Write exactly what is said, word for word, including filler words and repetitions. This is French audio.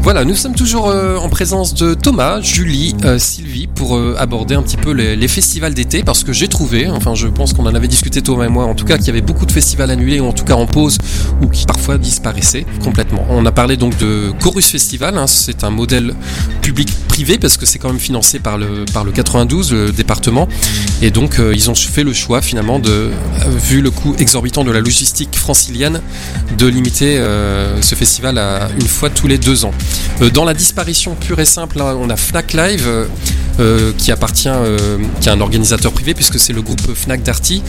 Voilà, nous sommes toujours euh, en présence de Thomas, Julie, euh, Sylvie pour euh, aborder un petit peu les, les festivals d'été, parce que j'ai trouvé, enfin je pense qu'on en avait discuté Thomas et moi, en tout cas qu'il y avait beaucoup de festivals annulés ou en tout cas en pause ou qui parfois disparaissaient complètement. On a parlé donc de Chorus Festival, hein, c'est un modèle public-privé parce que c'est quand même financé par le, par le quatre-vingt-douze, le département, et donc euh, ils ont fait le choix finalement de, euh, vu le coût exorbitant de la logistique francilienne, de limiter euh, ce festival à une fois tous les deux ans. Euh, dans la disparition pure et simple, là, on a Fnac Live euh, euh, qui appartient, euh, qui est un organisateur privé puisque c'est le groupe Fnac Darty